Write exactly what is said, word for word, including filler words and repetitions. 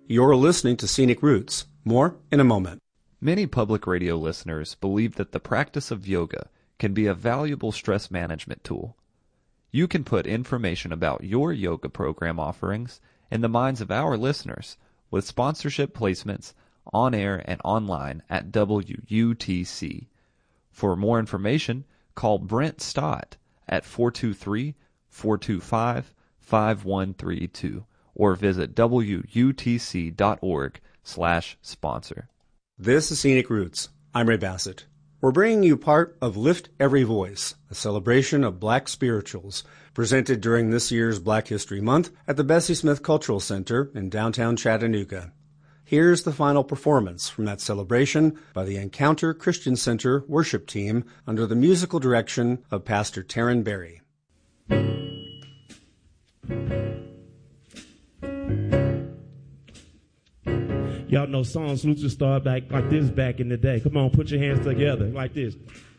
You're listening to Scenic Roots. More in a moment. Many public radio listeners believe that the practice of yoga can be a valuable stress management tool. You can put information about your yoga program offerings in the minds of our listeners with sponsorship placements on air and online at W U T C. For more information, call Brent Stott at four two three, four two five, five one three two or visit W U T C dot org slash sponsor. This is Scenic Roots. I'm Ray Bassett. We're bringing you part of Lift Every Voice, a celebration of black spirituals, presented during this year's Black History Month at the Bessie Smith Cultural Center in downtown Chattanooga. Here's the final performance from that celebration by the Encounter Christian Center worship team under the musical direction of Pastor Taryn Berry. Y'all know songs used to start back like this back in the day. Come on, put your hands together like this.